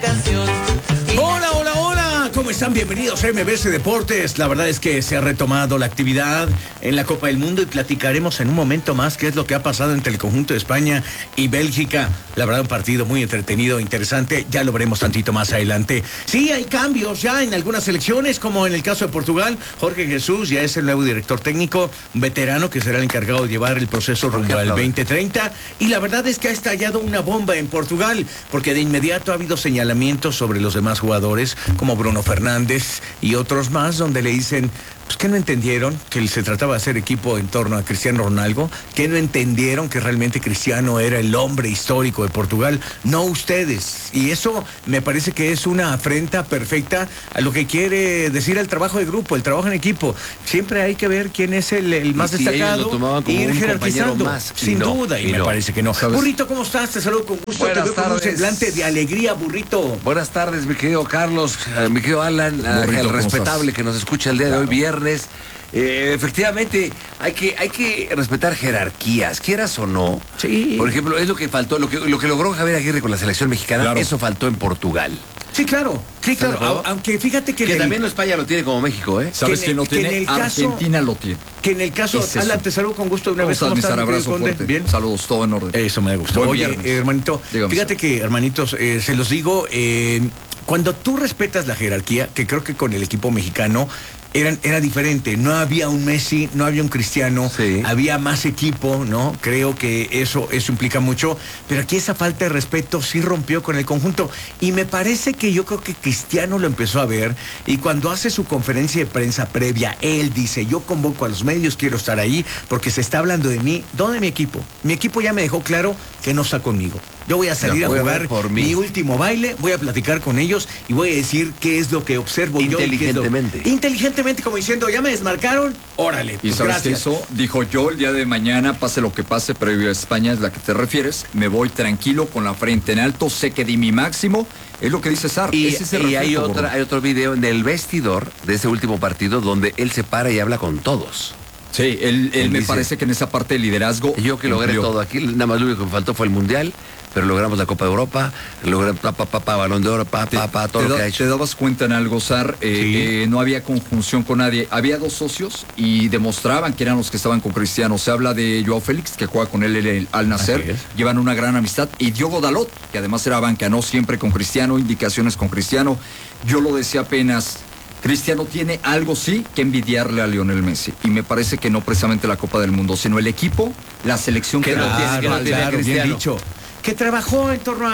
canción. Hola, hola, hola, ¿cómo están? Bienvenidos a MBS Deportes. La verdad es que se ha retomado la actividad en la Copa del Mundo y platicaremos en un momento más qué es lo que ha pasado entre el conjunto de España y Bélgica. La verdad, un partido muy entretenido, interesante, ya lo veremos tantito más adelante. Sí, hay cambios ya en algunas selecciones, como en el caso de Portugal. Jorge Jesús ya es el nuevo director técnico, un veterano que será el encargado de llevar el proceso rumbo al 2030. Y la verdad es que ha estallado una bomba en Portugal, porque de inmediato ha habido señalamientos sobre los demás jugadores, como Bruno Fernández y otros más, donde le dicen pues que no entendieron que se trataba de hacer equipo en torno a Cristiano Ronaldo, que no entendieron que realmente Cristiano era el hombre histórico de Portugal, no ustedes. Y eso me parece que es una afrenta perfecta a lo que quiere decir el trabajo de grupo, el trabajo en equipo. Siempre hay que ver quién es el más destacado y ir jerarquizando, más, sin duda, y me parece que no. ¿Sabes? Burrito, ¿cómo estás? Te saludo con gusto. Buenas te veo con un tardes. semblante de alegría, Burrito. Buenas tardes, mi querido Carlos, mi querido Alan, Burrito, el ¿cómo respetable estás? que nos escucha el día de hoy, viernes. Efectivamente, hay que respetar jerarquías, quieras o no. Sí. Por ejemplo, es lo que faltó, lo que logró Javier Aguirre con la selección mexicana, Claro. eso faltó en Portugal. Sí, claro. Aunque fíjate que... Que también España lo tiene como México, ¿eh? ¿Sabes que quién lo en el tiene? caso- Argentina lo tiene. Que en el caso... Es eso. Alan, te saludo con gusto de una ¿Cómo vez. estás, ¿Cómo Mr. estás, mi querido Abrazo Conde? fuerte. Bien. Saludos, todo en orden. Eso me gusta. Buen Oye, viernes. hermanito, Dígame, fíjate sir. que, hermanitos, se los digo, cuando tú respetas la jerarquía, que creo que con el equipo mexicano era diferente, no había un Messi, no había un Cristiano, Sí. había más equipo, ¿no? Creo que eso implica mucho, pero aquí esa falta de respeto sí rompió con el conjunto, y me parece que yo creo que Cristiano lo empezó a ver, y cuando hace su conferencia de prensa previa, él dice, yo convoco a los medios, quiero estar ahí, porque se está hablando de mí. ¿Dónde mi equipo? Mi equipo ya me dejó claro que no está conmigo. Yo voy a salir Ya, a voy a jugar ver por mí. mi último baile, voy a platicar con ellos y voy a decir qué es lo que observo yo. Inteligentemente. Inteligentemente, como diciendo, ya me desmarcaron, órale, Y pues sabes que gracias. eso, dijo yo, el día de mañana, pase lo que pase, previo a España, es la que te refieres, me voy tranquilo, con la frente en alto, sé que di mi máximo, es lo que dice Sar. Y, Ese es el y hay reflejo, hay otro video en el vestidor de ese último partido donde él se para y habla con todos. Sí, él me dice- parece que en esa parte de liderazgo... Yo que logré cumplió. todo aquí, nada más lo único que me faltó fue el Mundial, pero logramos la Copa de Europa, logramos Balón de Oro, todo lo que ha Te hecho. dabas cuenta en algo, Sar, no había conjunción con nadie. Había dos socios y demostraban que eran los que estaban con Cristiano. Se habla de Joao Félix, que juega con él en el Al Así Nacer, es. llevan una gran amistad. Y Diogo Dalot, que además era banca, no siempre con Cristiano, indicaciones con Cristiano. Yo lo decía apenas, Cristiano tiene algo sí que envidiarle a Lionel Messi. Y me parece que no precisamente la Copa del Mundo, sino el equipo, la selección que lo tiene. que no tiene Claro, bien Cristiano. dicho. Que trabajó en torno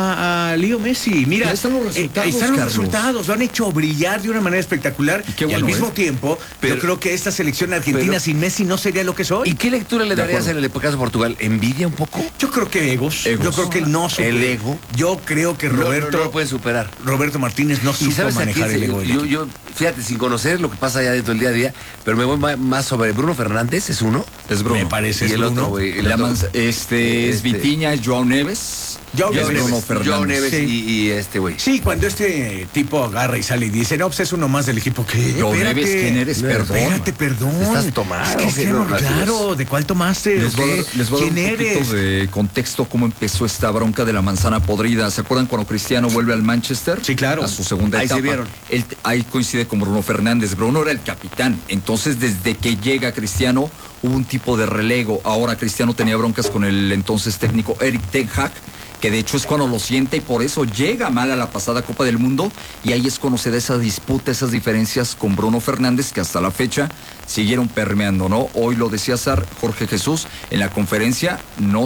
a Leo Messi. Mira, Ahí están los resultados, ahí están los Carlos. resultados, lo han hecho brillar de una manera espectacular. Y qué y al bueno, mismo ¿eh? tiempo, Pero- yo creo que esta selección argentina pero- sin Messi no sería lo que soy. ¿Y qué lectura le De darías acuerdo. en el caso de Portugal? ¿Envidia un poco? Yo creo que egos. Egos. Yo creo que él no supo. El ego. Yo creo que Roberto, no lo puede superar. Roberto Martínez no ¿Y supo sabes a quién manejar el ego del equipo. yo, fíjate, sin conocer lo que pasa allá dentro del día a día, pero me voy más sobre Bruno Fernández, ¿es uno? Es Bruno. Me parece Y es el Bruno. otro, güey. Le llaman, es Vitinha, es Joao Neves. Joao y es Neves. Bruno Fernández. Joao Neves Sí. y este güey. Sí, cuando este tipo agarra y sale y dice, no, pues es uno más del equipo que... Joao Espérate, Neves, ¿quién eres? Perdón. Espérate, perdón. Estás tomado, Es Cristiano, ¿no? claro, ¿de cuál tomaste? Les voy a dar, les voy a dar ¿Quién un poquito eres? de contexto cómo empezó esta bronca de la manzana podrida. ¿Se acuerdan cuando Cristiano vuelve al Manchester? Sí, claro. A su segunda Ahí se etapa. vieron. Ahí coincide con Bruno Fernández. Bruno era el capitán. Entonces, desde que llega Cristiano, hubo un tipo de relego. Ahora Cristiano tenía broncas con el entonces técnico Erik ten Hag, que de hecho es cuando lo siente y por eso llega mal a la pasada Copa del Mundo, y ahí es cuando se da esa disputa, esas diferencias con Bruno Fernández, que hasta la fecha siguieron permeando, ¿no? Hoy lo decía Jorge Jesús en la conferencia, no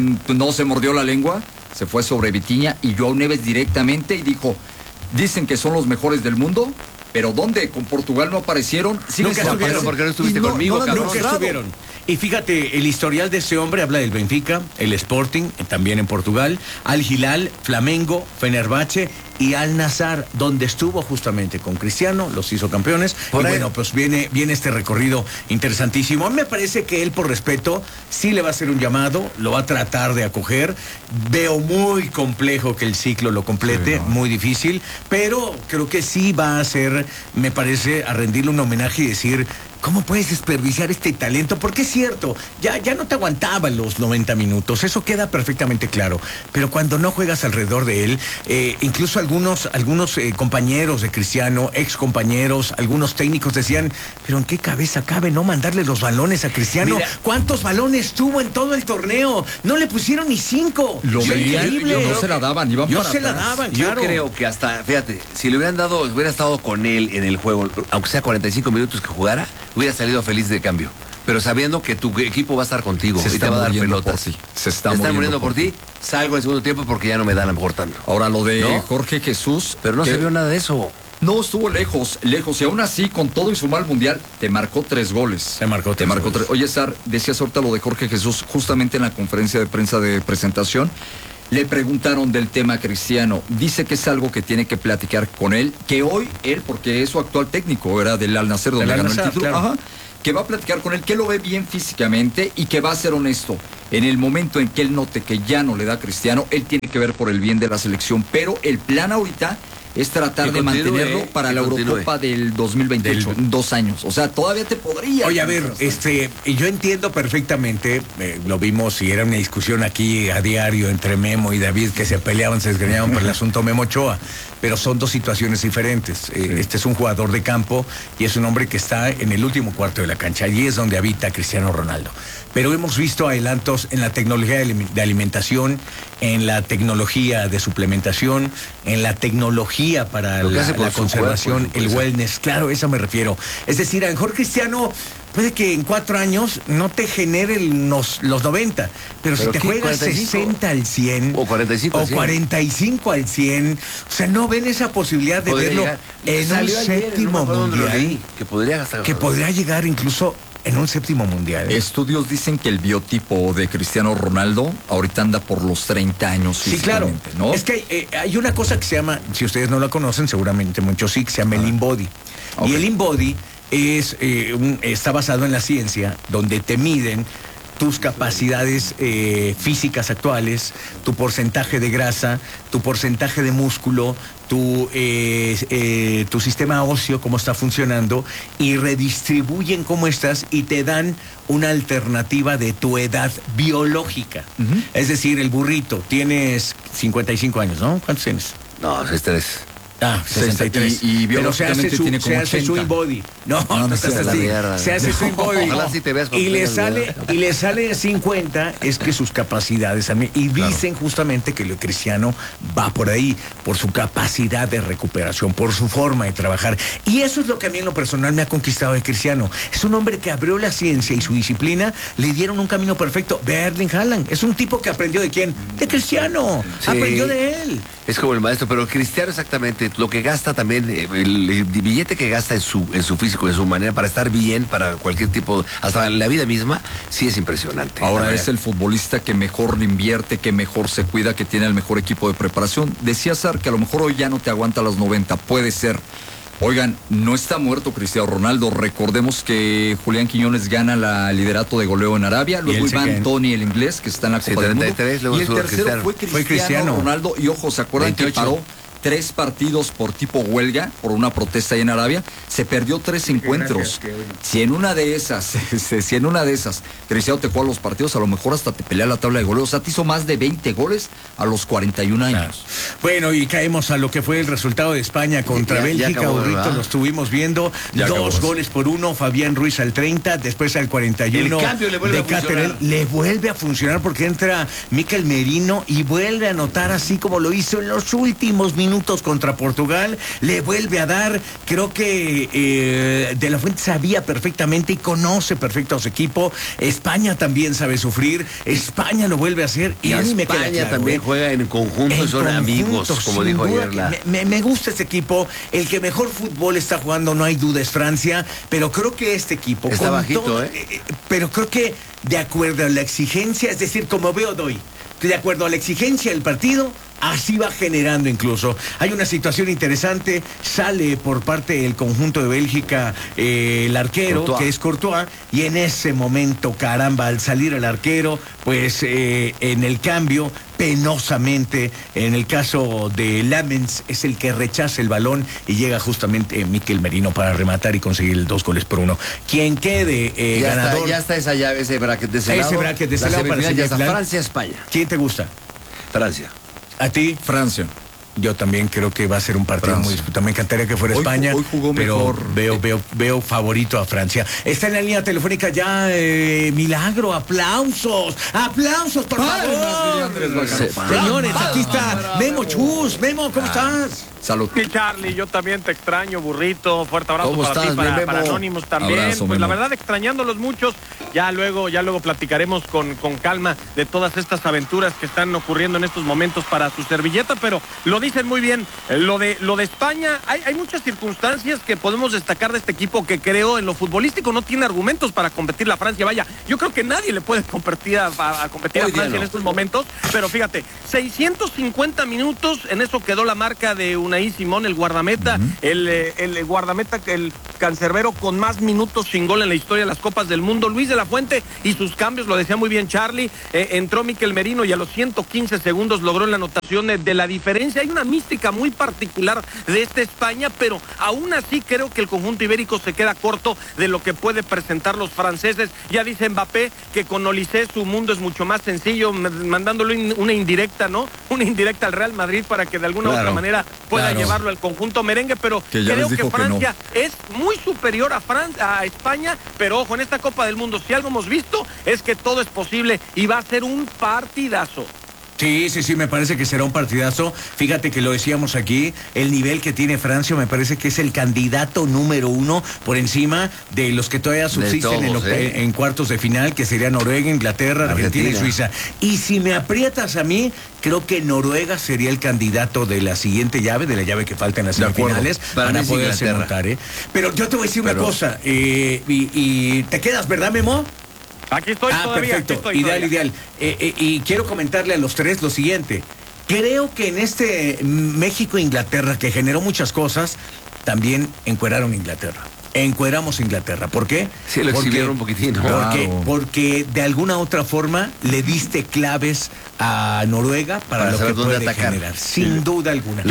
se mordió la lengua, se fue sobre Vitinha y Joao Neves directamente y dijo, dicen que son los mejores del mundo, pero ¿dónde? Con Portugal no aparecieron. Siguen Nunca sin estuvieron, aparecer. porque no estuviste Y conmigo, lo han cabrón. Nunca demostrado. estuvieron. Y fíjate, el historial de ese hombre habla del Benfica, el Sporting, también en Portugal, Al Hilal, Flamengo, Fenerbahce y Al Nassr, donde estuvo justamente con Cristiano, los hizo campeones. Por y ahí- bueno, pues viene este recorrido interesantísimo. Me parece que él, por respeto, sí le va a hacer un llamado, lo va a tratar de acoger. Veo muy complejo que el ciclo lo complete, Sí, ¿no? muy difícil, pero creo que sí va a ser, me parece, a rendirle un homenaje y decir, ¿cómo puedes desperdiciar este talento? Porque es cierto, ya no te aguantaban los 90 minutos, eso queda perfectamente claro. Pero cuando no juegas alrededor de él, incluso algunos compañeros de Cristiano, ex compañeros, algunos técnicos decían, pero ¿en qué cabeza cabe no mandarle los balones a Cristiano? Mira, ¿cuántos balones tuvo en todo el torneo? No le pusieron ni 5. Lo veían, no se la daban, iban para se la atrás. daban, Yo claro. creo que hasta, fíjate, si le hubieran dado, hubiera estado con él en el juego, aunque sea 45 minutos que jugara, hubiera salido feliz de cambio. Pero sabiendo que tu equipo va a estar contigo y te va a dar pelotas. Se están muriendo por ti, salgo en segundo tiempo porque ya no me dan a lo mejor tanto. Ahora lo de ¿No? Jorge Jesús. Pero no que se vio nada de eso. No, estuvo lejos. Y aún así, con todo y su mal mundial, te marcó 3 goles. Te marcó tres goles. Oye, Sar, decías ahorita lo de Jorge Jesús, justamente en la conferencia de prensa de presentación. Le preguntaron del tema Cristiano. Dice que es algo que tiene que platicar con él, que hoy él, porque es su actual técnico, era del Al Nassr donde ganó el título, claro. ajá, que va a platicar con él, que lo ve bien físicamente y que va a ser honesto. En el momento en que él note que ya no le da a Cristiano, él tiene que ver por el bien de la selección, pero el plan ahorita es tratar Que de continúe, mantenerlo para la continúe. Eurocopa del 2028, en 2 años. O sea, todavía te podría. Oye, a ver, yo entiendo perfectamente, lo vimos y era una discusión aquí a diario entre Memo y David que se peleaban, se desgreñaban por el asunto Memo Ochoa, pero son dos situaciones diferentes. Este es un jugador de campo y es un hombre que está en el último cuarto de la cancha, allí es donde habita Cristiano Ronaldo. Pero hemos visto adelantos en la tecnología de alimentación, en la tecnología de suplementación, en la tecnología para Lo que hace por la su conservación, cuerpo, el pues. wellness, claro, a eso me refiero. Es decir, a lo mejor Cristiano puede que en 4 años no te genere los 90, pero si te ¿qué? juegas 45? 60 al 100 O 45 al o 100. 45 al 100, o sea, no ven esa posibilidad de Podría verlo llegar. en un Salió ayer, séptimo no me acuerdo dónde lo mundial, leí, que podría gastar. que podría llegar incluso en un séptimo mundial. Estudios dicen que el biotipo de Cristiano Ronaldo ahorita anda por los 30 años Sí, claro. físicamente, ¿no? Es que hay una cosa que se llama, si ustedes no la conocen, seguramente muchos sí, que se llama el InBody. Ok. Y el InBody está basado en la ciencia, donde te miden tus capacidades físicas actuales, tu porcentaje de grasa, tu porcentaje de músculo, tu sistema óseo, cómo está funcionando, y redistribuyen cómo estás y te dan una alternativa de tu edad biológica. Ujú. Es decir, el burrito, tienes 55 años, ¿no? ¿Cuántos tienes? No, este es. Ah, 63. Y Pero se hace biológicamente su, tiene como se hace su 80. InBody. No, No, no, no estás seas así. la mierda. Se hace su InBody. Ojalá sí te veas con Y le plena sale 50, es que sus capacidades a mí. Y dicen justamente que lo cristiano va por ahí, por su capacidad de recuperación, por su forma de trabajar. Y eso es lo que a mí en lo personal me ha conquistado de Cristiano. Es un hombre que abrió la ciencia y su disciplina le dieron un camino perfecto. Ve a Erling Haaland. Es un tipo que aprendió de quién? De Cristiano. Sí. Aprendió de él. Es como el maestro, pero Cristiano exactamente, lo que gasta también, el billete que gasta en su físico, en su manera, para estar bien, para cualquier tipo, hasta en la vida misma, sí es impresionante. Ahora es el futbolista que mejor le invierte, que mejor se cuida, que tiene el mejor equipo de preparación. Decía Sar que a lo mejor hoy ya no te aguanta los 90, puede ser. Oigan, no está muerto Cristiano Ronaldo. Recordemos que Julián Quiñones gana la liderato de goleo en Arabia. Luego él se Iván queda. Tony, el inglés, que está en la Sí, Copa del Mundo. 33, luego Y el estuvo tercero Cristiano. fue Cristiano Ronaldo. Y ojo, ¿se acuerdan 28? que paró 3 partidos por tipo huelga, por una protesta ahí en Arabia? Se perdió 3 encuentros. Si en una de esas Cristiano te juega los partidos, a lo mejor hasta te pelea la tabla de goleo. O sea, te hizo más de 20 goles a los 41 años. Bueno, y caemos a lo que fue el resultado de España contra Ya Bélgica, acabó, Burrito, ¿verdad? lo estuvimos viendo, Ya acabó. 2-1, Fabián Ruiz al 30, después al 41 El cambio le vuelve de a funcionar. Caterel, le vuelve a funcionar porque entra Mikel Merino y vuelve a anotar así como lo hizo en los últimos minutos contra Portugal, le vuelve a dar, creo que De la Fuente sabía perfectamente y conoce perfecto a su equipo, España también sabe sufrir, España lo vuelve a hacer y, Y a mí me queda España claro, también juega en conjunto, en son amigos, conjunto, como sin dijo duda ayer que la... me gusta este equipo. El que mejor fútbol está jugando, no hay duda, es Francia. Pero creo que este equipo... Está con bajito, pero creo que de acuerdo a la exigencia, es decir, como veo hoy, de acuerdo a la exigencia del partido, así va generando incluso. Hay una situación interesante, sale por parte del conjunto de Bélgica el arquero, Courtois, que es Courtois, y en ese momento, caramba, al salir el arquero, pues en el cambio, penosamente, en el caso de Lamens, es el que rechaza el balón y llega justamente Mikel Merino para rematar y conseguir el 2-1. Quien quede ganador. Ya está esa llave, ese bracket de ese lado. Ese bracket de ese lado para ya está Francia-España. ¿Quién te gusta? Francia. ¿A ti? Francia. Yo también creo que va a ser un partido muy disputado. Me encantaría que fuera España, hoy jugó pero mejor. veo favorito a Francia. Está en la línea telefónica ya Milagro. Aplausos, por favor. Señores, aquí está Memo Chus. Memo, ¿cómo estás? Salud. Sí, Charlie, yo también te extraño, burrito. Fuerte abrazo para ti, para Anónimos también. Abrazo, pues Memo. la verdad, extrañándolos muchos. Ya luego platicaremos con calma de todas estas aventuras que están ocurriendo en estos momentos para su servilleta, pero lo dicen muy bien. Lo de España, hay muchas circunstancias que podemos destacar de este equipo que creo en lo futbolístico no tiene argumentos para competir la Francia. Vaya, yo creo que nadie le puede competir a Francia en estos momentos, pero fíjate, 650 minutos, en eso quedó la marca de Unai Simón, el guardameta, el guardameta, el cancerbero con más minutos sin gol en la historia de las Copas del Mundo. Luis de la Fuente y sus cambios, lo decía muy bien Charlie, entró Mikel Merino y a los 115 segundos logró la anotación de la diferencia. Hay una mística muy particular de esta España, pero aún así creo que el conjunto ibérico se queda corto de lo que puede presentar los franceses. Ya dice Mbappé que con Olise su mundo es mucho más sencillo, mandándole una indirecta, ¿no? Una indirecta al Real Madrid para que de alguna u otra manera pueda llevarlo al conjunto merengue, pero creo que Francia es muy superior a España, pero ojo, en esta Copa del Mundo, si algo hemos visto es que todo es posible y va a ser un partidazo. Sí, me parece que será un partidazo. Fíjate que lo decíamos aquí, el nivel que tiene Francia me parece que es el candidato número 1 por encima de los que todavía subsisten en cuartos de final, que serían Noruega, Inglaterra, Argentina y Suiza. Y si me aprietas a mí, creo que Noruega sería el candidato de la siguiente llave, de la llave que falta en las semifinales, para poderse montar. Pero yo te voy a decir una cosa, y te quedas, ¿verdad, Memo? Aquí estoy todavía. Perfecto, ideal. Y quiero comentarle a los tres lo siguiente. Creo que en este México-Inglaterra, que generó muchas cosas, también encueraron Inglaterra. Encueramos Inglaterra. ¿Por qué? Sí, lo exhibieron un poquitín. Porque de alguna otra forma le diste claves a Noruega para lo que puede generar, sin duda alguna.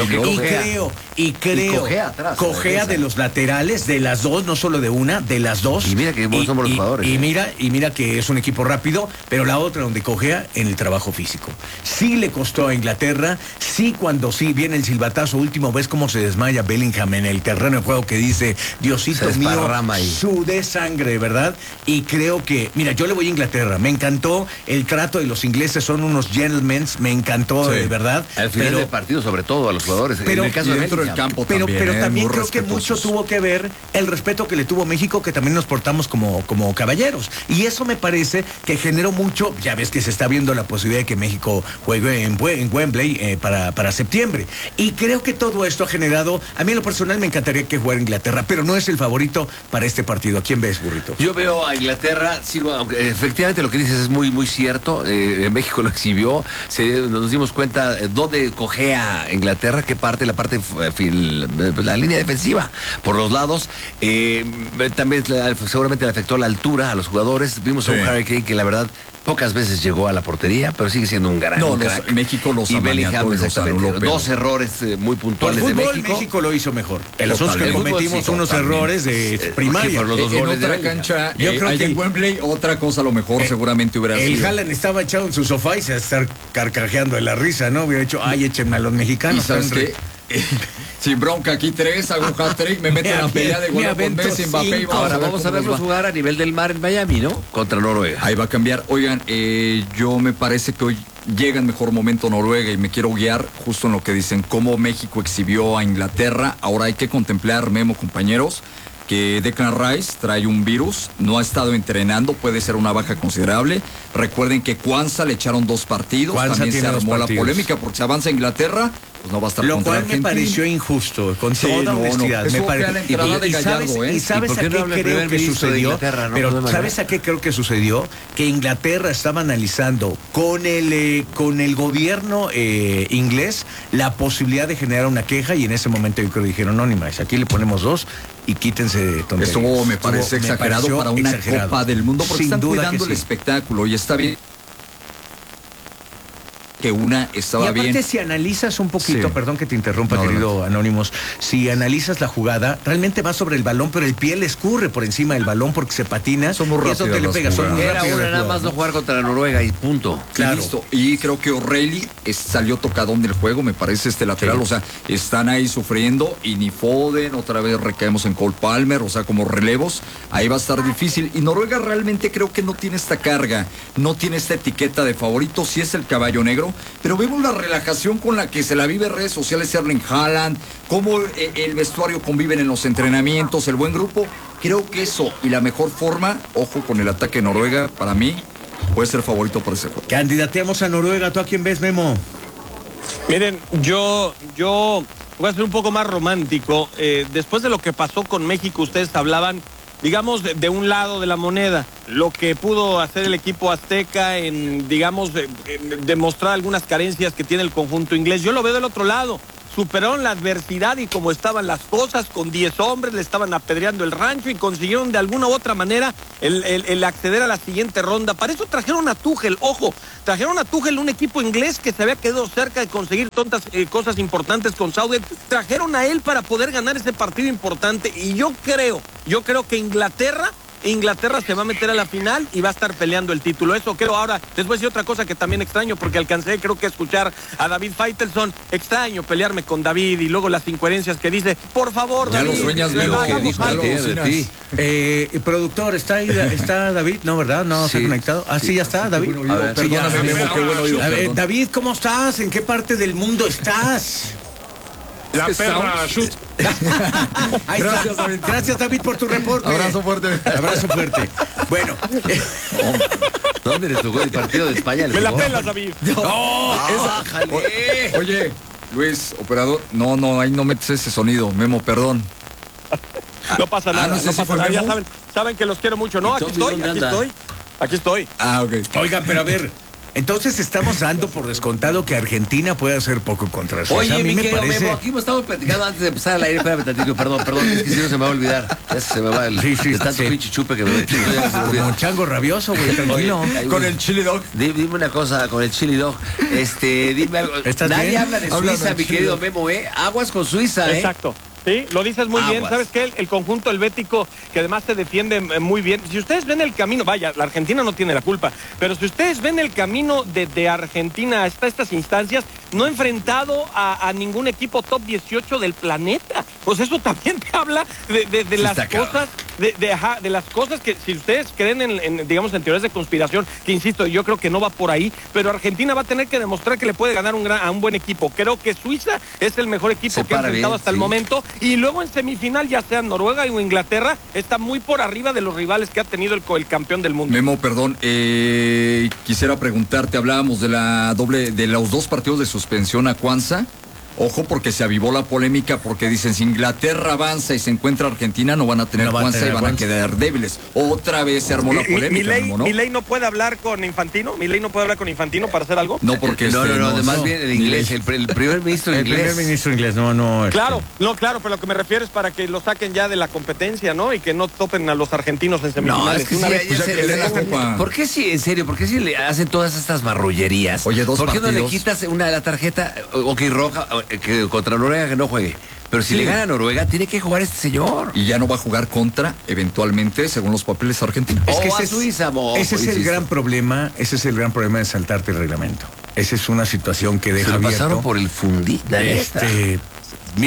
Y creo cojea de los laterales, de las dos, no solo de una, de las dos. Y mira que buenos somos los jugadores. Y mira que es un equipo rápido, pero la otra donde cojea en el trabajo físico. Sí le costó a Inglaterra, cuando viene el silbatazo último, ves cómo se desmaya Bellingham en el terreno de juego, que dice, Diosito mío, sudé sangre, ¿verdad? Y creo que, mira, yo le voy a Inglaterra, me encantó el trato de los ingleses, son unos gentlemen, me encantó, de verdad. Al final del partido, sobre todo a los jugadores, pero, en el caso dentro del campo pero también creo respetuosos. que mucho tuvo que ver el respeto que le tuvo México, que también nos portamos como caballeros. Y eso me parece que generó mucho, ya ves que se está viendo la posibilidad de que México juegue en Wembley para septiembre. Y creo que todo esto ha generado, a mí en lo personal me encantaría que jugara Inglaterra, pero no es el favorito para este partido. ¿A quién ves, burrito? Yo veo a Inglaterra, aunque efectivamente lo que dices es muy, muy cierto. México lo exhibió, nos dimos cuenta dónde cojea Inglaterra, qué parte, la línea defensiva por los lados. También seguramente le afectó la altura a los jugadores. Vimos a un Harry Kane que la verdad pocas veces llegó a la portería, pero sigue siendo un gran crack. México los y Bellingham, exactamente. Dos errores muy puntuales por fútbol, de México lo hizo mejor. En los que cometimos unos errores de primaria. Los dos goles otra cancha, yo creo que en Wembley otra cosa a lo mejor seguramente hubiera sido. El Haaland estaba echado en su sofá y se estar carcajeando de la risa, ¿no? Hubiera dicho, échenme a los mexicanos. ¿Y sabes qué? Sin bronca, aquí 3, hago un hat-trick, me meto en la pelea de gol con Messi, Mbappé. Ahora vamos a verlos jugar a nivel del mar en Miami, ¿no? Contra Noruega. Ahí va a cambiar. Oigan, yo me parece que hoy llega en mejor momento Noruega y me quiero guiar justo en lo que dicen, cómo México exhibió a Inglaterra. Ahora hay que contemplar, Memo, compañeros, que Declan Rice trae un virus, no ha estado entrenando, puede ser una baja considerable. Recuerden que Kwanza le echaron 2 partidos, también se armó la polémica porque se avanza a Inglaterra pues no va a estar Lo contra cual me Argentina. pareció injusto, con Sí, toda no, honestidad. eso Me fue a la entrada de Gallardo, ¿eh? ¿Y sabes ¿Y por a qué qué no habla el creo primer que ministro de sucedió? Inglaterra, no? Pero No me ¿sabes a qué creo que sucedió? Que Inglaterra estaba analizando con el gobierno inglés la posibilidad de generar una queja, y en ese momento yo creo que dijeron, no, ni más, aquí le ponemos 2 y quítense de tonterías. Eso me parece exagerado pareció para una exagerado. Copa del Mundo, porque Sin están duda cuidando que el sí. espectáculo y está bien que una Y estaba aparte, bien. si analizas un poquito, Sí. perdón que te interrumpa, No, querido Anonymous, si analizas la jugada, realmente va sobre el balón, pero el pie le escurre por encima del balón porque se patina. Son muy y eso rápidas te le las pega. Son muy Era rápidas una las nada jugadas, más no jugar contra Noruega y punto. Claro. Y listo. Y creo que O'Reilly salió tocadón del juego, me parece, este lateral. Sí. O sea, están ahí sufriendo y ni Foden, otra vez recaemos en Cole Palmer, o sea, como relevos. Ahí va a estar difícil. Y Noruega realmente creo que no tiene esta carga, no tiene esta etiqueta de favorito, sí es el caballo negro, pero vemos la relajación con la que se la vive en redes sociales Erling Haaland, cómo el vestuario conviven en los entrenamientos, el buen grupo. Creo que eso y la mejor forma, ojo con el ataque de Noruega, para mí puede ser favorito por ese juego. Candidateamos a Noruega. ¿Tú a quién ves, Memo? Miren, yo voy a ser un poco más romántico. Después de lo que pasó con México, ustedes hablaban, digamos, de un lado de la moneda, lo que pudo hacer el equipo azteca en, digamos, demostrar algunas carencias que tiene el conjunto inglés. Yo lo veo del otro lado. Superaron la adversidad y como estaban las cosas, con 10 hombres le estaban apedreando el rancho y consiguieron de alguna u otra manera el acceder a la siguiente ronda. Para eso trajeron a Tuchel, ojo, trajeron a Tuchel, un equipo inglés que se había quedado cerca de conseguir cosas importantes con Southgate. Trajeron a él para poder ganar ese partido importante y yo creo que Inglaterra se va a meter a la final y va a estar peleando el título. Eso creo. Ahora, les voy a decir otra cosa que también extraño, porque alcancé, creo que escuchar a David Faitelson. Extraño pelearme con David y luego las incoherencias que dice. Por favor, Ya David. lo sueñas, Memo, hagamos que dijo algo. antes de ti. Productor, ¿está ahí, está David? No, ¿verdad? No, Sí. está conectado. Ah, sí, ya está, David. A ver, Sí, ya. Perdóname, Memo, qué buen oído. A ver, perdón. David, ¿cómo estás? ¿En qué parte del mundo estás? La perra shoot. Ahí Gracias, está. David. Gracias, David, por tu reporte. Abrazo fuerte. Abrazo fuerte. Bueno, ¿Dónde le tocó el partido de España? ¿Le Me la jugó? pelas, David. Oye, Luis, operador, no, ahí no metes ese sonido, Memo, perdón. No pasa nada, no no, sé si pasa fue nada. Ya Memo. saben que los quiero mucho. No, ¿Y aquí Tommy estoy, dónde aquí anda? estoy. Aquí estoy. Ah, ok. oigan, pero a ver, entonces estamos dando por descontado que Argentina puede ser poco contra Suiza. Oye, A mí mi me querido parece... Memo, aquí estamos platicando antes de empezar al aire. Espérame tantito, perdón, es que si no se me va a olvidar. Ya se me va el Sí, de tanto sí. pinche chupe que me ya se me olvida. Como un chango rabioso, güey, tranquilo. Oye, Con el chili dog. Dime una cosa con el chili dog. Dime algo. ¿Estás Nadie bien? habla de Háblame, Suiza, mi chili querido dog. Memo, Aguas con Suiza, Exacto. Sí, lo dices muy bien. Aguas. ¿Sabes qué? El conjunto helvético, que además se defiende muy bien. Si ustedes ven el camino, vaya, la Argentina no tiene la culpa, pero si ustedes ven el camino de Argentina hasta estas instancias, no ha enfrentado a ningún equipo top 18 del planeta. Pues eso también te habla de las está cabrón. cosas, de las cosas que, si ustedes creen en, digamos, en teorías de conspiración, que insisto, yo creo que no va por ahí, pero Argentina va a tener que demostrar que le puede ganar a un buen equipo. Creo que Suiza es el mejor equipo Se que ha para enfrentado bien, hasta el sí. momento, y luego en semifinal, ya sea Noruega o Inglaterra, está muy por arriba de los rivales que ha tenido el campeón del mundo. Memo, perdón, quisiera preguntarte, hablábamos de los 2 partidos de suspensión a Cuanza. Ojo, porque se avivó la polémica, porque dicen, si Inglaterra avanza y se encuentra Argentina, no van a tener No van a Cuanza y tener van a Cuanza. quedar débiles. Otra vez se armó la polémica, Memo, ¿no? ¿Milei no puede hablar con Infantino? ¿Milei no puede hablar con Infantino para hacer algo? No, porque No, más no. bien el inglés, el primer ministro El inglés. primer ministro inglés, no. Claro, pero lo que me refiero es para que lo saquen ya de la competencia, ¿no? Y que no topen a los argentinos en No, semifinales. es que Una sí, vez- ya pues, se- ya que le den la copa. ¿Por qué sí, en serio, por qué sí le hacen todas estas marrullerías? Oye, 2 ¿Por qué no le partidos. quitas una de la tarjeta, ok, roja, que contra Noruega que no juegue? Pero si Sí. le gana a Noruega, tiene que jugar este señor. Y ya no va a jugar contra, eventualmente, según los papeles argentinos. Es que ese a es- Suiza, mo, Ese es el insisto. gran problema, de saltarte el reglamento. Esa es una situación que Se deja lo abierto. pasaron por el fundí. Mira,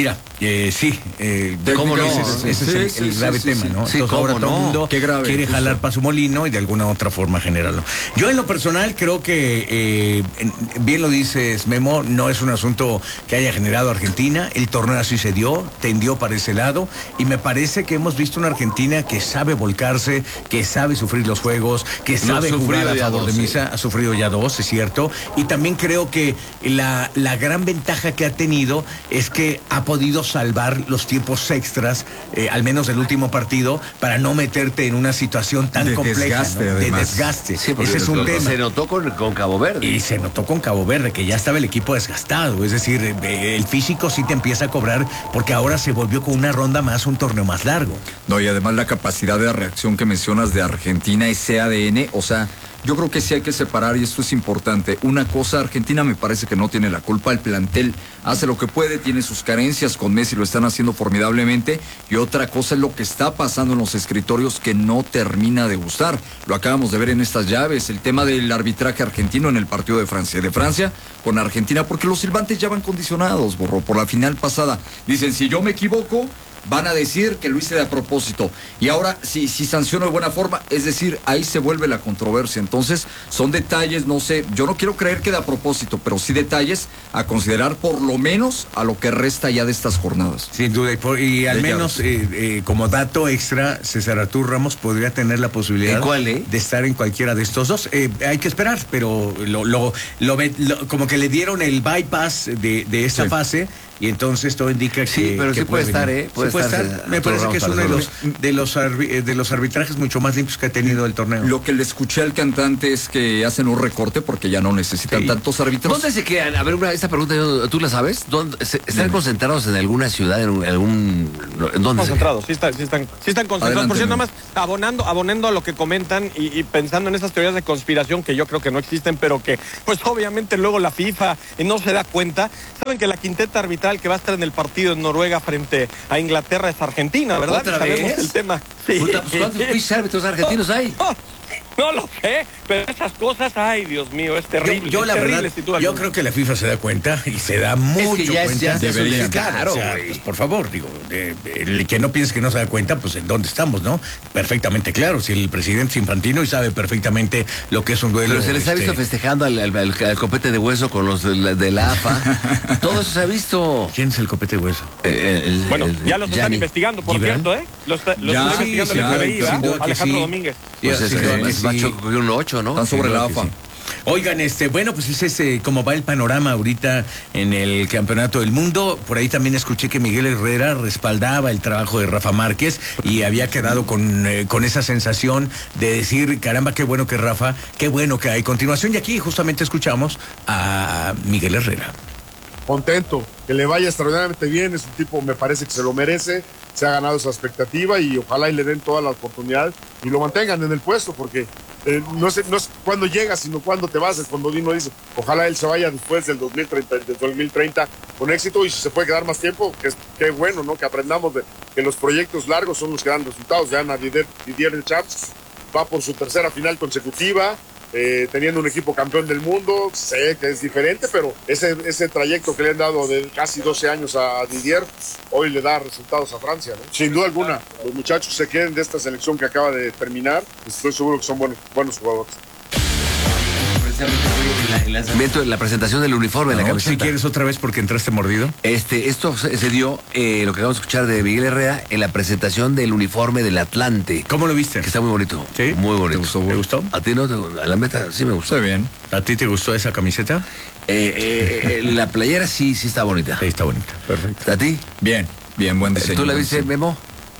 Sí, ¿Cómo no? ese es el grave tema, ¿no? Sí, Entonces ahora todo el mundo quiere jalar para su molino y de alguna otra forma generarlo. Yo en lo personal creo que, bien lo dices, Memo, no es un asunto que haya generado Argentina, el torneo así se dio, tendió para ese lado, y me parece que hemos visto una Argentina que sabe volcarse, que sabe sufrir los juegos, que sabe jugar a favor de Misa, ha sufrido ya 2, es cierto, y también creo que la gran ventaja que ha tenido es que ha podido salvar los tiempos extras, al menos del último partido, para no meterte en una situación tan de compleja, desgaste, ¿no? De desgaste. Sí, ese es un tema. Se notó con Cabo Verde. Y se notó con Cabo Verde, que ya estaba el equipo desgastado. Es decir, el físico sí te empieza a cobrar, porque ahora se volvió con una ronda más, un torneo más largo. No, y además la capacidad de reacción que mencionas de Argentina, ese ADN, o sea, yo creo que sí hay que separar, y esto es importante. Una cosa, Argentina me parece que no tiene la culpa, el plantel hace lo que puede, tiene sus carencias, con Messi lo están haciendo formidablemente, y otra cosa es lo que está pasando en los escritorios que no termina de gustar. Lo acabamos de ver en estas llaves, el tema del arbitraje argentino en el partido de Francia con Argentina, porque los silbantes ya van condicionados, Borro, por la final pasada. Dicen, si yo me equivoco, van a decir que lo hice de a propósito. Y ahora, si sanciono de buena forma, es decir, ahí se vuelve la controversia. Entonces, son detalles, no sé, yo no quiero creer que de a propósito, pero sí detalles a considerar por lo menos a lo que resta ya de estas jornadas. Sin duda, y al menos como dato extra, César Arturo Ramos podría tener la posibilidad de estar en cualquiera de estos dos. Hay que esperar, pero como que le dieron el bypass de esta fase. Y entonces todo indica que sí, pero que sí puede estar, puede estar. Me parece que es uno de los arbitrajes mucho más limpios que ha tenido el torneo. Lo que le escuché al cantante es que hacen un recorte porque ya no necesitan tantos árbitros. ¿Dónde se quedan? A ver, esta pregunta, ¿tú la sabes? ¿Están concentrados en alguna ciudad, en algún... ¿Dónde? Concentrados, sí están concentrados. Adelante, por cierto, nada más abonando a lo que comentan y pensando en esas teorías de conspiración que yo creo que no existen, pero que pues obviamente luego la FIFA no se da cuenta. Saben que la quinteta arbitral que va a estar en el partido en Noruega frente a Inglaterra es Argentina, ¿verdad? ¿Otra Sabemos vez? el tema. Sí. ¿Cuántos árbitros argentinos hay? No lo sé, pero esas cosas, ay, Dios mío, es terrible. Yo la verdad, yo creo que la FIFA se da cuenta y se da mucho cuenta. Debería, claro, o sea, pues, por favor, digo, el que no piense que no se da cuenta, pues en dónde estamos, ¿no? Perfectamente claro, si el presidente es Infantino y sabe perfectamente lo que es un duelo. Pero se les ha visto festejando al copete de hueso con los de la AFA. Todo eso se ha visto. ¿Quién es el copete de hueso? Bueno, ya los están investigando, por cierto, ¿eh? Los están investigando el FBI, Alejandro Domínguez. Pues es macho un 8, ¿no? Están sobre la AFA. Oigan, bueno, pues ese cómo va el panorama ahorita en el Campeonato del Mundo. Por ahí también escuché que Miguel Herrera respaldaba el trabajo de Rafa Márquez y había quedado con esa sensación de decir, caramba, qué bueno que Rafa, qué bueno que hay continuación. Y aquí justamente escuchamos a Miguel Herrera. Contento, que le vaya extraordinariamente bien, es un tipo, me parece que se lo merece, se ha ganado esa expectativa y ojalá y le den toda la oportunidad y lo mantengan en el puesto, porque no es cuándo llegas, sino cuándo te vas, es cuando uno dice, ojalá él se vaya después del 2030 con éxito, y si se puede quedar más tiempo, que bueno, ¿no? Que aprendamos de que los proyectos largos son los que dan resultados. Ya Didier Deschamps va por su tercera final consecutiva, teniendo un equipo campeón del mundo. Sé que es diferente, pero ese trayecto que le han dado de casi 12 años a Didier, hoy le da resultados a Francia, ¿no? Sin duda alguna, los muchachos se quieren de esta selección que acaba de terminar. Estoy seguro que son buenos jugadores. El lanzamiento, la presentación del uniforme, la camiseta. Si quieres otra vez porque entraste mordido. Esto se dio, lo que acabamos de escuchar de Miguel Herrera, en la presentación del uniforme del Atlante. ¿Cómo lo viste? Que está muy bonito. ¿Sí? Muy bonito. ¿Te gustó? ¿A ti no? A la meta sí me gustó. Está bien. ¿A ti te gustó esa camiseta? La playera sí está bonita. Sí, está bonita. Perfecto. ¿A ti? Bien, buen diseño. ¿Tú la viste, Memo?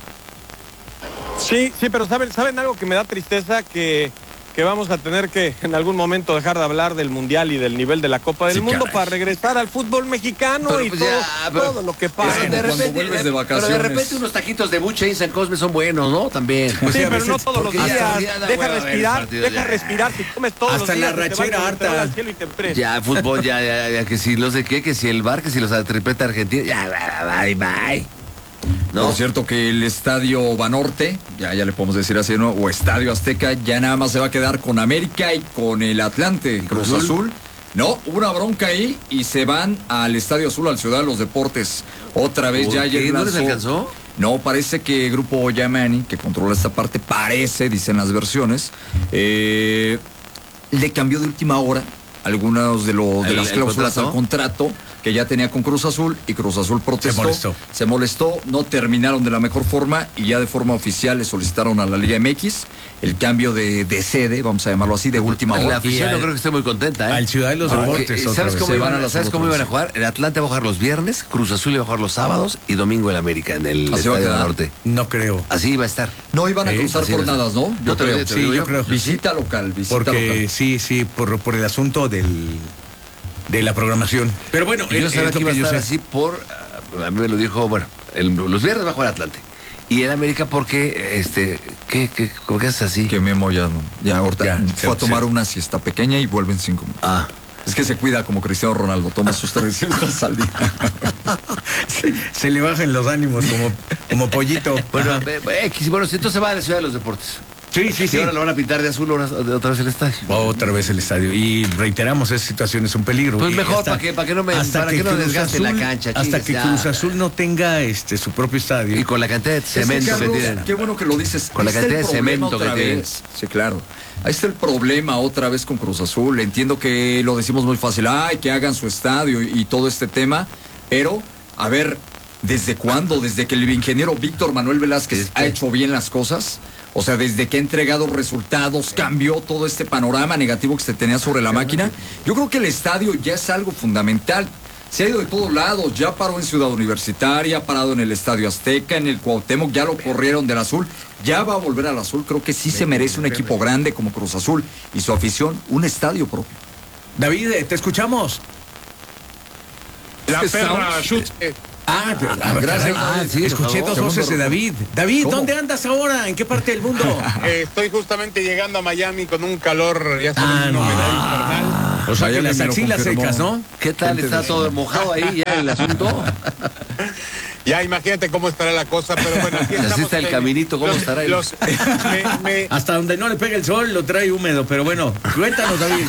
Sí, pero ¿saben algo que me da tristeza? Que vamos a tener que en algún momento dejar de hablar del Mundial y del nivel de la Copa del Mundo para regresar al fútbol mexicano, pero, y pues todo lo que pasa. De repente unos taquitos de buche en San Cosme son buenos, ¿no? También. Pues sí, pero no todos los días. Deja respirar, si comes todos hasta los días. Hasta la rachera harta. Ya, fútbol, ya, que si los de qué, que si el bar, que si los tripleta Argentina, ya, bye. No. Por cierto que el Estadio Banorte, ya le podemos decir así, ¿no? O Estadio Azteca, ya nada más se va a quedar con América y con el Atlante. Cruz Azul No, una bronca ahí y se van al Estadio Azul, al Ciudad de los Deportes. Otra vez ya ayer ¿No les lanzó- alcanzó? No, parece que Grupo Yamani, que controla esta parte, dicen las versiones, le cambió de última hora algunos de las cláusulas al contrato que ya tenía con Cruz Azul, y Cruz Azul protestó. Se molestó, no terminaron de la mejor forma y ya de forma oficial le solicitaron a la Liga MX el cambio de sede, vamos a llamarlo así, de última La hora. afición no creo que esté muy contenta, ¿eh? Al Ciudad de los Deportes. otra ¿Sabes vez. cómo, Se van a ¿sabes cómo iban a jugar? El Atlante va a jugar los viernes, Cruz Azul iba a jugar los sábados y domingo el América en el Así va a Estadio del quedar. Norte. No creo. Así iba a estar. No iban a cruzar así va a ser. jornadas, ¿no? No te lo digo, Sí, yo creo. Visita local, visita Porque local. sí, por el asunto de la programación. Pero bueno, Y yo sabía es que lo iba a yo estar sé. así a mí me lo dijo, bueno, los viernes va a jugar Atlante. Y el América porque, ¿cómo que haces así? Que Memo ya ahorita Ya, fue a tomar una siesta pequeña y vuelve en 5 minutos. Ah, Es que se cuida como Cristiano Ronaldo, toma sus 3 siestas al día. Se le bajan los ánimos como pollito. bueno, Ajá. bueno, si entonces va a la Ciudad de los Deportes. Sí, Y ahora lo van a pintar de azul otra vez el estadio. Otra vez el estadio. Y reiteramos, esa situación es un peligro. Pues Y mejor, hasta- para que no me hasta para que no Cruz desgaste la Azul- cancha. Hasta chingues, que ya. Cruz Azul no tenga su propio estadio. Y con la cantidad de cemento que Carlos, tienen. qué bueno que lo dices. Con la Ahí está cantidad el de problema cemento que otra tienen. vez. Sí, claro. Ahí está el problema otra vez con Cruz Azul. Entiendo que lo decimos muy fácil. Ay, que hagan su estadio y todo este tema. Pero, a ver, ¿desde cuándo? Desde que el ingeniero Víctor Manuel Velázquez ha hecho bien las cosas. O sea, desde que ha entregado resultados, cambió todo este panorama negativo que se tenía sobre la máquina. Yo creo que el estadio ya es algo fundamental. Se ha ido de todos lados, ya paró en Ciudad Universitaria, ha parado en el Estadio Azteca, en el Cuauhtémoc, ya lo corrieron del Azul, ya va a volver al Azul. Creo que sí se merece un equipo grande como Cruz Azul y su afición, un estadio propio. David, te escuchamos. La Es que perra estamos- chute. Gracias. sí, Escuché por dos favor. voces de David. David, ¿Cómo? ¿dónde andas ahora? ¿En qué parte del mundo? Estoy justamente llegando a Miami con un calor, ya Ah, sabes, no. una humedad infernal. O sea, que Miami las me lo axilas confirmó. secas, ¿no? ¿Qué tal? Gente ¿Está de- todo mojado ahí ya el asunto? Ya imagínate cómo estará la cosa, pero bueno, aquí Así estamos. está el caminito, ¿cómo estará ahí? Hasta donde no le pega el sol lo trae húmedo, pero bueno, cuéntanos, David.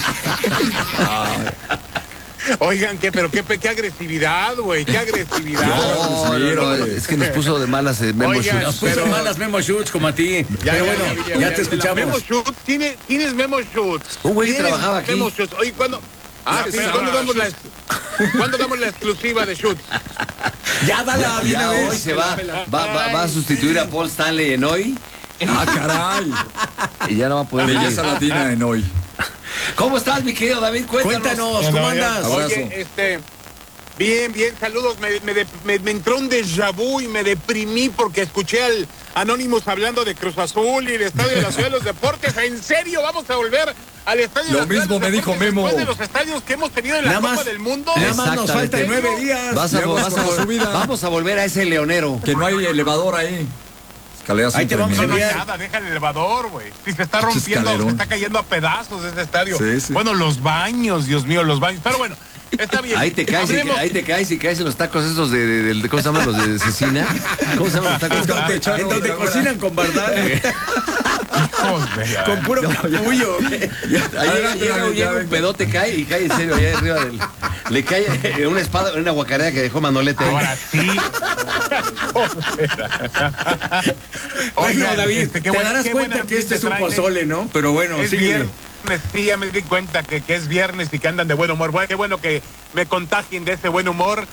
Oigan, pero qué agresividad, güey, qué agresividad. No, es que nos puso de malas Memo Oigan, Schutz. Nos puso Pero- malas Memo Schutz como a ti. Pero bueno, ya te escuchamos. Memo Schutz, ¿quién es Memo Schutz? Un güey que ¿Quién es trabajaba aquí. Memo Schutz? Oye, ¿cuándo? Sí, ¿cuándo damos la exclusiva de Schutz? Ya dala, de Ya una hoy vez. se va a sustituir a Paul Stanley en hoy ¡Ah, caray! y ya no va a poder Belleza venir. latina en hoy. ¿Cómo estás, mi querido David? Cuéntanos, ¿cómo andas? Abrazo. Oye, bien, saludos. Me entró un déjà vu y me deprimí porque escuché al Anonymous hablando de Cruz Azul y el Estadio de la Ciudad de los Deportes. ¿En serio vamos a volver al Estadio Lo de la Ciudad mismo de los me dijo Deportes Memo. después de los estadios que hemos tenido en la Nada Copa más- del Mundo? Nada más nos Exactamente. faltan 9 días. Vamos a volver a ese leonero. Que no hay elevador ahí. Escaleras Ahí te vamos a No, no hay enviar. nada, deja el elevador, güey. Si se está Pinche rompiendo, se escalerón. está cayendo a pedazos ese estadio. Sí, sí. Bueno, los baños, Dios mío, los baños. Pero bueno, está bien. Ahí te caes, y caes en los tacos esos de ¿cómo se llaman los de cecina? ¿Cómo se llaman los tacos? En donde cocinan con verdad. Con puro capullo. Ahí llega un pedote, cae y cae en serio allá arriba del. Le cae en una espada, en una guacarera que dejó Manolete ahí. Ahora sí. Bueno, David, qué te buen- darás qué cuenta buen que este es un ambiente pozole, ¿no? Pero bueno, Es síguele. viernes, sí, ya me di cuenta que es viernes y que andan de buen humor. Bueno, qué bueno que me contagien de ese buen humor.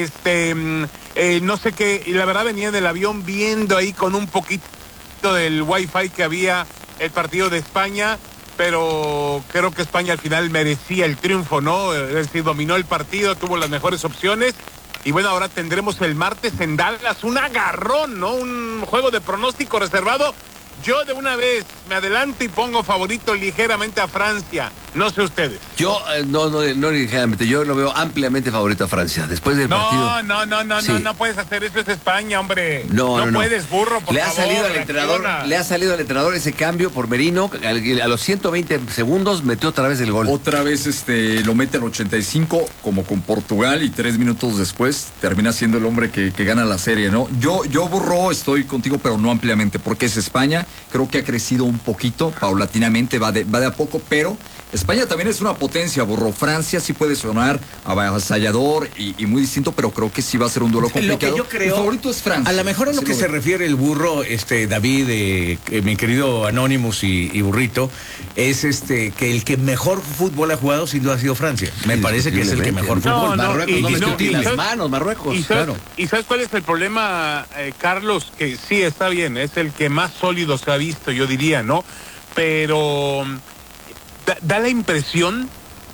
No sé qué, y la verdad venía del avión viendo ahí con un poquito del wifi que había el partido de España, pero creo que España al final merecía el triunfo, ¿no? Es decir, dominó el partido, tuvo las mejores opciones. Y bueno, ahora tendremos el martes en Dallas un agarrón, ¿no? Un juego de pronóstico reservado. Yo de una vez me adelanto y pongo favorito ligeramente a Francia. No sé ustedes. Yo, no ligeramente, yo lo veo ampliamente favorito a Francia. Después del partido. No puedes hacer eso, es España, hombre. No. puedes, burro, por le favor. ha salido al entrenador, reacciona. le ha salido al entrenador ese cambio por Merino. A los 120 segundos metió otra vez el gol. Otra vez lo mete al 85, como con Portugal, y 3 minutos después termina siendo el hombre que gana la serie, ¿no? Yo, burro, estoy contigo, pero no ampliamente, porque es España. creo que ha crecido un poquito, paulatinamente, va de a poco, pero España también es una potencia, burro. Francia sí puede sonar avasallador y muy distinto, pero creo que sí va a ser un duelo complicado. Lo que yo creo, el favorito es Francia. A lo mejor a lo que se refiere el burro, David, mi querido Anonymous y burrito, es que el que mejor fútbol ha jugado sin duda ha sido Francia. Me parece que es el que mejor fútbol. Marruecos, y manos, Marruecos. Claro. ¿Y sabes cuál es el problema, Carlos? Que sí, está bien, es el que más sólido se ha visto, yo diría, ¿no? Pero da la impresión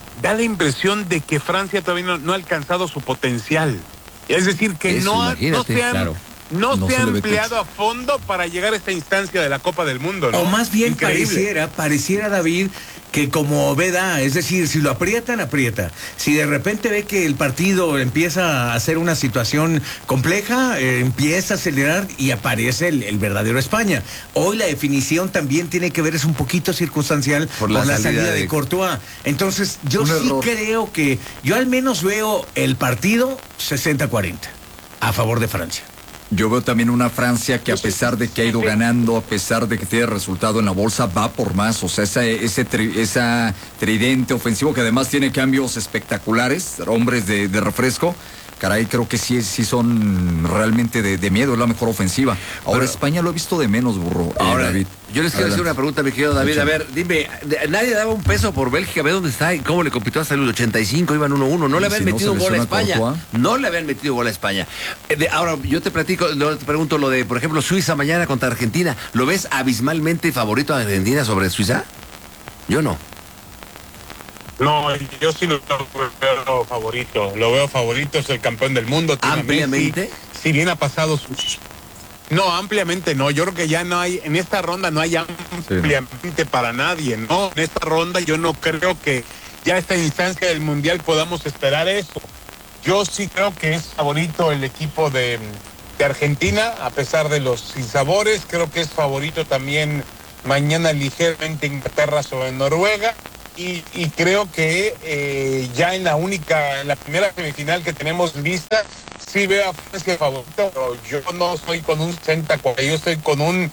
de que Francia todavía no ha alcanzado su potencial. Es decir, que no se ha empleado a fondo para llegar a esta instancia de la Copa del Mundo, ¿no? O más bien pareciera, David, que como veda, es decir, si lo aprietan, aprieta. Si de repente ve que el partido empieza a ser una situación compleja, empieza a acelerar y aparece el verdadero España. Hoy la definición también tiene que ver, es un poquito circunstancial por la salida de Courtois. Entonces, yo sí creo que, yo al menos veo el partido 60-40 a favor de Francia. Yo veo también una Francia que a pesar de que ha ido ganando, a pesar de que tiene resultado en la bolsa, va por más. O sea, esa tridente ofensivo que además tiene cambios espectaculares, hombres de refresco. Caray, creo que sí son realmente de miedo, es la mejor ofensiva. Ahora, España lo he visto de menos, burro. Ahora, David. Yo les quiero hacer una pregunta, mi querido David. A ver, dime, nadie daba un peso por Bélgica, ve dónde está y cómo le compitió hasta el 85, iban 1-1. No le habían metido gol a España. No le habían metido gol a España. Ahora, yo te pregunto lo de, por ejemplo, Suiza mañana contra Argentina. ¿Lo ves abismalmente favorito a Argentina sobre Suiza? Yo no. No, yo sí lo veo favorito. Lo veo favorito, es el campeón del mundo. ¿Ampliamente? Si bien ha pasado sus... No, ampliamente no. Yo creo que ya no hay, en esta ronda no hay ampliamente para nadie, ¿no? En esta ronda yo no creo que ya a esta instancia del Mundial podamos esperar eso. Yo sí creo que es favorito el equipo de Argentina, a pesar de los sinsabores. Creo que es favorito también mañana ligeramente Inglaterra sobre Noruega. Y creo que ya en la primera semifinal que tenemos lista, sí veo a Francia favorito, pero yo no soy con un 60-40, yo estoy con un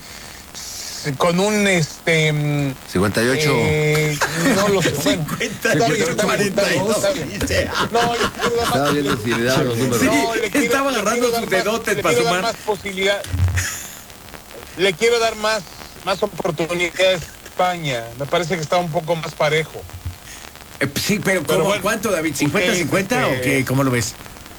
58. No lo sé. 58-42. Estaba viendo si le daban los números. Estaba agarrando sus dedotes para sumar. Más posibilidad. Le quiero dar más oportunidades a España. Me parece que está un poco más parejo. Sí, pero bueno, ¿cuánto, David? ¿50-50 o qué? ¿Cómo lo ves?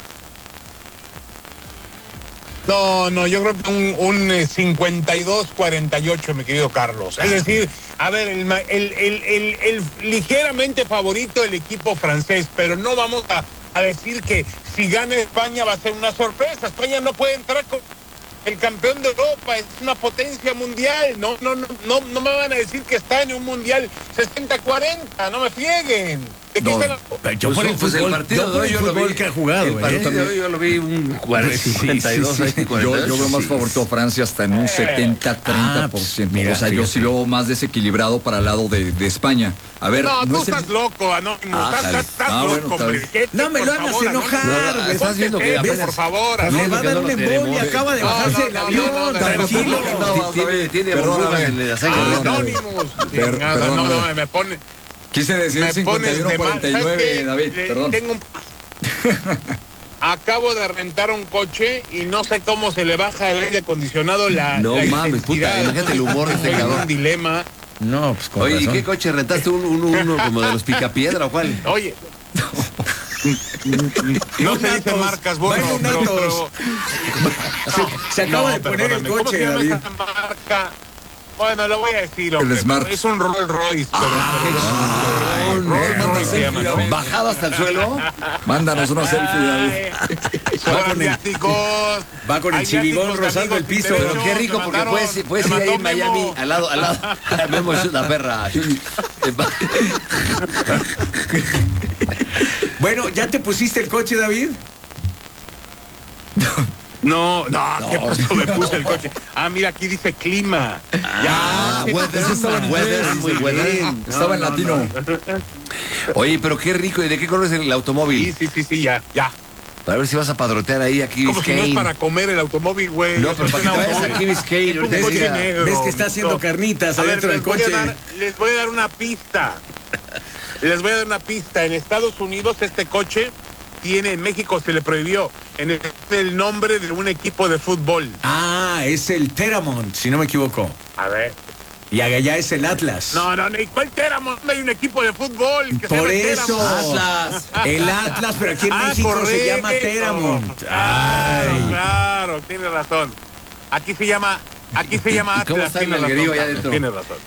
No, yo creo que un 52-48, mi querido Carlos. Es decir, a ver, el ligeramente favorito el equipo francés, pero no vamos a decir que si gana España va a ser una sorpresa. España no puede entrar con el campeón de Europa, es una potencia mundial. No me van a decir que está en un mundial 60-40, no me frieguen. ¿De qué están? Yo por el partido de hoy yo lo vi que ha jugado. El partido de hoy yo lo vi un 42. Yo veo más favorito a Francia hasta en un 70-30%. O sea, yo sí veo más desequilibrado para el lado de España. A ver, no tú estás loco, Anónimo. Estás loco, hombre. No me lo hagas enojar. Estás viendo que por favor, le va a dar un embolia, acaba de bajarse el avión, tranquilo. Tiene burbujas en la sangre. Anónimos. No, me pone... Quise decir 51-49, David, perdón. Acabo de rentar un coche y no sé cómo se le baja el aire acondicionado No mames, puta, imagínate el humor de este cabrón. Un dilema. No, pues con Oye, razón. ¿y qué coche rentaste? ¿Uno como de los Picapiedra o cuál? Oye. No se dice marcas, bueno, pero... Se acaba de poner el ¿Cómo coche, se llama David. esa marca? Bueno, lo voy a decir, hombre. El Smart. Es un Rolls Royce. ¿Bajado hasta el suelo? Mándanos una selfie, David. Va con el chivigón rozando el piso. Pero qué rico, porque puedes ir ahí en Miami, al lado. Memo es una perra. Bueno, ¿ya te pusiste el coche, David? No, ¿qué pasó? Me puse el coche. Mira, aquí dice clima. Estaba en latino. Oye, pero qué rico. ¿Y de qué color es el automóvil? Sí, ya. Para ver si vas a padrotear ahí a Key Como si no es Biscayne. para comer el automóvil, güey. No, pero para que te vayas a Key Biscayne. Es un ahorita coche decía- negro. Ves que está haciendo carnitas A ver, adentro del coche. les voy a dar una pista. Les voy a dar una pista. En Estados Unidos este coche tiene, en México se le prohibió, el nombre de un equipo de fútbol. Ah, es el Teramont, si no me equivoco. A ver. Y allá es el Atlas. No, ¿y cuál Teramont? Hay un equipo de fútbol que se Por llama eso. Teramont. Atlas. El Atlas, pero aquí en México se correcto. llama Teramont. Claro, claro, tiene razón. Aquí se llama Atlas. cómo está el tiene alguerío razón, allá adentro? Tiene razón.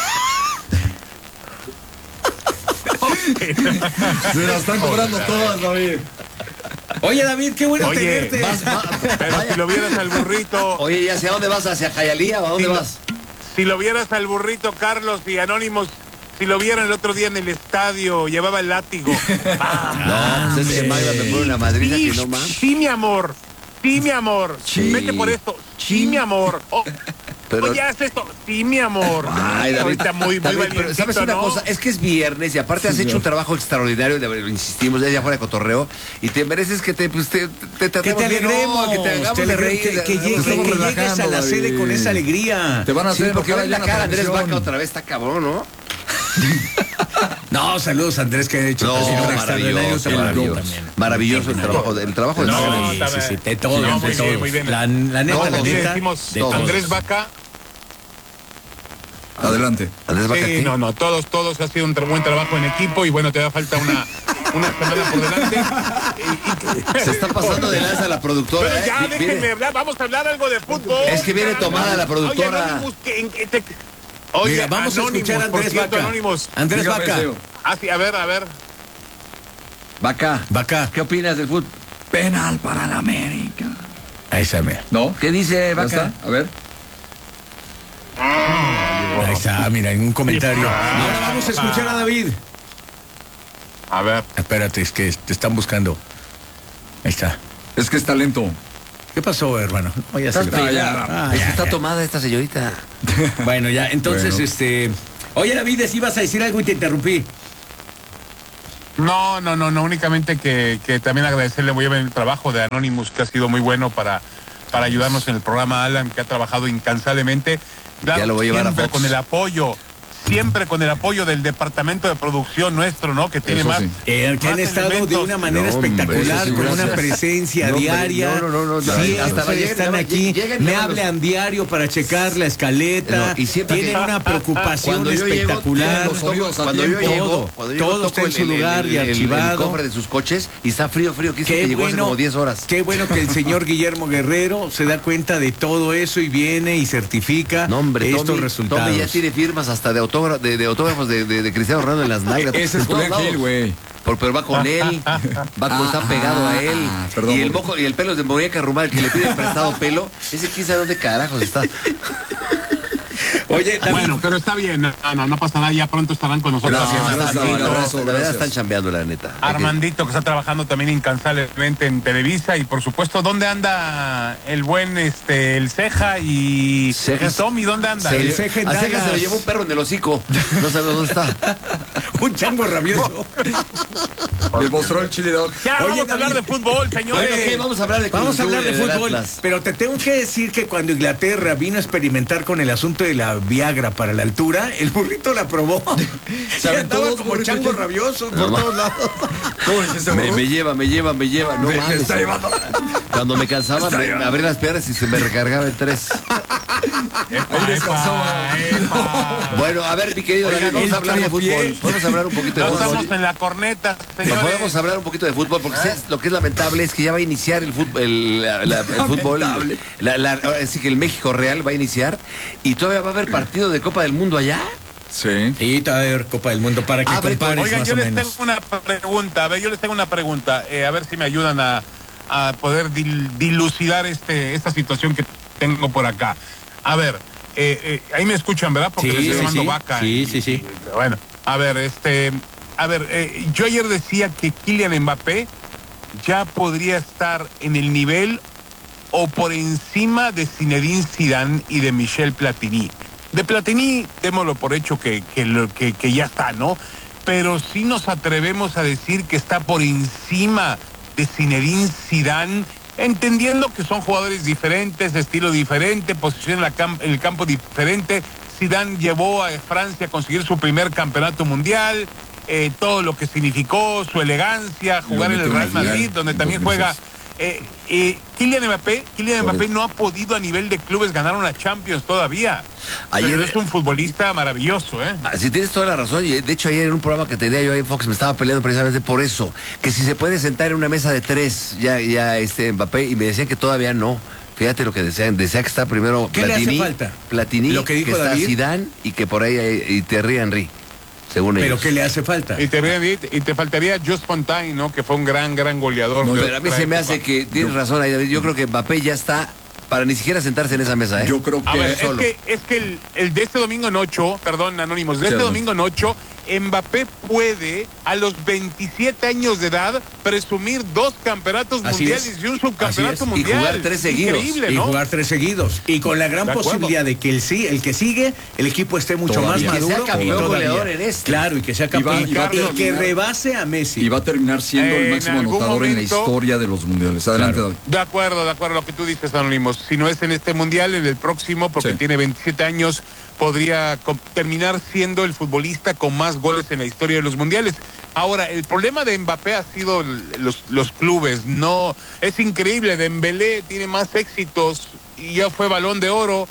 Se las están cobrando todas, David. Oye, David, qué bueno Oye, tenerte. Pero si lo vieras al burrito, Oye, ¿y hacia dónde vas? ¿Hacia Jayalía o a dónde Sí, vas? si lo vieras al burrito Carlos y Anónimos, si lo vieran el otro día en el estadio, llevaba el látigo. No, pues es que Magda me pone una madrina Sí, que no más. sí, mi amor. Sí, mi amor. Sí. Vete por esto. Sí, mi amor. Pero- Oye, haz esto. Sí, mi amor. Ay, David, Ahorita muy David, pero valientito, ¿sabes una ¿no? cosa? Es que es viernes y aparte has hecho un trabajo extraordinario, insistimos, ya fuera de cotorreo, y te mereces que te Que te tratemos bien, alegremos, no, que te hagamos de reír. que llegues a la sede con esa alegría. Te van a Sí, hacer porque porque va en la cara Andrés transmisión. Vaca otra vez, está cabrón, ¿no? No, saludos Andrés, que ha hecho No, un extraordinario maravilloso, trabajo maravilloso. también. Maravilloso el trabajo de No, Magda. Sí, está sí, bien. de todo, No, de muy todo. bien, muy bien. La neta, Todos, la Sí, neta, decimos de todos. Andrés Vaca. Adelante. Andrés Vaca, Sí, ¿qué? no, todos ha sido un buen trabajo en equipo y bueno, te da falta una semana por delante. Se está pasando de lanza la productora. Pero ya, Viene- déjenme hablar, vamos a hablar algo de fútbol. Es que viene tomada la productora. Oye, Anonymous, Oye, Mira, vamos a Anonymous, escuchar a por Andrés cierto, Vaca. Anonymous. Andrés Dígame, Vaca. Seo. Ah, sí, a ver. Vaca, Vaca. ¿qué opinas del fútbol? Penal para la América. Ahí está, mira. ¿No? ¿Qué dice ¿Ya Vaca? está? A ver. Ahí está, mira, en un comentario. Ahora vamos a escuchar a David. A ver. Espérate, es que te están buscando. Ahí está. Es que es talento. ¿Qué pasó, hermano? No, ya se le- Ah, Es que ya, está ya. tomada esta señorita. Bueno, ya, entonces, Bueno. Oye, David, si ibas a decir algo y te interrumpí. No, únicamente que también agradecerle muy bien el trabajo de Anonymous, que ha sido muy bueno para ayudarnos en el programa, Alan, que ha trabajado incansablemente. Claro, Ya lo voy a llevar a siempre Fox. con el apoyo. Siempre con el apoyo del departamento de producción nuestro, ¿no? Que tiene Eso más. sí. Que han más estado de elementos. una manera No, hombre, espectacular, eso sí, con una gracias. presencia No, hombre, diaria. no, Siempre hasta ayer, están nada más, aquí, llegan, me nada más. hablan diario para checar la escaleta. No, y siempre tienen que- una preocupación Cuando yo llego, espectacular. tienen los oídos a Cuando yo tiempo. llego, cuando yo todo toco está en su lugar y el archivado. cofre de sus coches y está frío, que dice Qué que llegó hace bueno, como 10 horas. qué bueno que el señor Guillermo Guerrero se da cuenta de todo eso y viene y certifica No, hombre, estos Tommy resultados. ya tiene firmas hasta de autógrafos de Cristiano Ronaldo en las nalgas. Ese es En todos Julián lados. Gil, güey. Pero va con él, está pegado a él. perdón. Y el moco y el pelo es de muñeca Rumal, que le pide prestado pelo, ese quién sabe dónde carajos está. Oye, David, Bueno, pero está bien. No pasa nada, ya pronto estarán con nosotros. Gracias, Armandito, abrazo, La verdad gracias. están chambeando, la neta. Armandito, que está trabajando también incansablemente en Televisa, y por supuesto, ¿dónde anda el buen el Ceja y Tommy? ¿Dónde anda? El Ceja en A Ceja Dallas. se lo llevó un perro en el hocico. No sabe dónde está. un chango rabioso. Le mostró el chili dog. Ya, Oye, vamos a hablar de David. fútbol, señores. Bueno, ¿qué? Vamos a hablar de Vamos a Cruz hablar de Azul, del fútbol, Atlas. pero te tengo que decir que cuando Inglaterra vino a experimentar con el asunto de la Viagra para la altura, el burrito la probó. Se aventó andaba dos como burritos. chango rabioso por No, todos lados. ¿Cómo es ese Me burro? lleva. No Me mames. está llevando. Cuando me cansaba, me abría las piernas y se me recargaba en 3. Epa, descansaba. epa. Bueno, a ver, mi querido Oigan, David, vamos el a hablar de fútbol. trapié. Vamos a hablar un poquito de No estamos fútbol. en la corneta, No, señores. podemos hablar un poquito de fútbol porque ¿sabes? Lo que es lamentable es que ya va a iniciar el fútbol, el fútbol, así que el México Real va a iniciar y todavía va a haber partido de Copa del Mundo allá. Sí. Y a ver, Copa del Mundo, para que Abre, compares Oigan, más yo o les menos. tengo una pregunta. A ver, a ver si me ayudan a poder dilucidar esta situación que tengo por acá. A ver, ahí me escuchan, ¿verdad? Porque Sí, les estoy sí, llamando sí. vaca. Sí. Bueno, a ver, yo ayer decía que Kylian Mbappé ya podría estar en el nivel o por encima de Zinedine Zidane y de Michel Platini. De Platini, démoslo por hecho que ya está, ¿no? Pero sí nos atrevemos a decir que está por encima de Zinedine Zidane, entendiendo que son jugadores diferentes, estilo diferente, posición en el campo diferente. Zidane llevó a Francia a conseguir su primer campeonato mundial, todo lo que significó, su elegancia, jugar en el Real Madrid, donde también juega. Kylian Mbappé no ha podido a nivel de clubes ganar una Champions todavía. Pero es un futbolista maravilloso, ¿eh? Sí, tienes toda la razón. Y de hecho, ayer en un programa que tenía yo ahí en Fox me estaba peleando precisamente por eso. Que si se puede sentar en una mesa de 3 ya Mbappé, y me decían que todavía no. Fíjate lo que desean. Desea que está primero ¿Qué Platini, le hace falta? Platini, lo que dijo está David. Zidane y que por ahí y Thierry Henry, según ¿Pero ellos. qué le hace falta? Y te faltaría Just Fontaine, ¿no? Que fue un gran goleador. No, pero a mí se me hace que tienes razón ahí, David. Yo creo que Mbappé ya está para ni siquiera sentarse en esa mesa, ¿eh? Yo creo que A ver, solo. es que el de este domingo en 8, perdón, Anónimos, de este domingo en 8, Mbappé puede, a los 27 años de edad, presumir 2 campeonatos Así mundiales es. y un subcampeonato Así es. mundial. Y jugar 3 seguidos. Increíble, Y ¿no? jugar 3 seguidos. Y con la gran De acuerdo. posibilidad de que el que sigue, el equipo esté mucho Todavía. más Que sea maduro. campeón todavía. goleador en este. Claro, y que sea campeón. Y va a Y que terminar. rebase a Messi. y va a terminar siendo el En máximo algún anotador en la momento- historia de los mundiales. Adelante, Claro. David. De acuerdo, lo que tú dices, Anónimos. Si no es en este mundial, en el próximo, porque Sí. tiene 27 años, podría terminar siendo el futbolista con más goles en la historia de los mundiales. Ahora, el problema de Mbappé ha sido los clubes. No, es increíble. Dembélé tiene más éxitos y ya fue Balón de Oro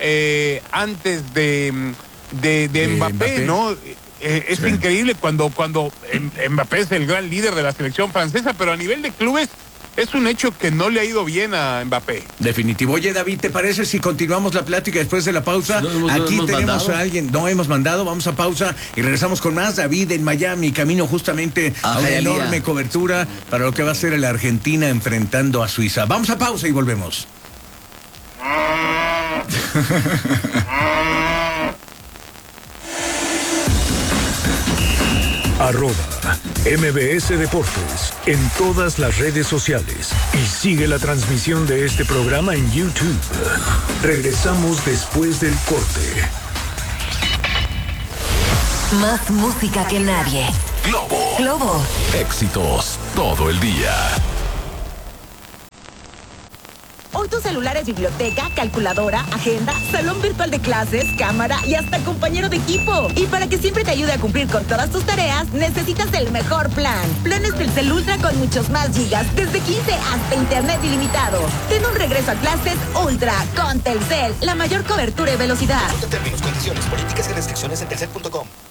antes de Mbappé, ¿no? Es increíble cuando Mbappé es el gran líder de la selección francesa, pero a nivel de clubes es un hecho que no le ha ido bien a Mbappé. Definitivo. Oye, David, ¿te parece si continuamos la plática después de la pausa? No hemos Aquí tenemos mandado. a alguien, no hemos mandado, vamos a pausa y regresamos con más. David en Miami, camino justamente a una Hialeah. enorme cobertura para lo que va a ser la Argentina enfrentando a Suiza. Vamos a pausa y volvemos. @MBS Deportes en todas las redes sociales y sigue la transmisión de este programa en YouTube. Regresamos después del corte. Más música que nadie. Globo. Éxitos todo el día. Hoy tu celular es biblioteca, calculadora, agenda, salón virtual de clases, cámara y hasta compañero de equipo. Y para que siempre te ayude a cumplir con todas tus tareas, necesitas el mejor plan. Planes Telcel Ultra con muchos más gigas, desde 15 hasta internet ilimitado. Ten un regreso a clases Ultra con Telcel, la mayor cobertura y velocidad. Términos, condiciones, políticas y restricciones en telcel.com.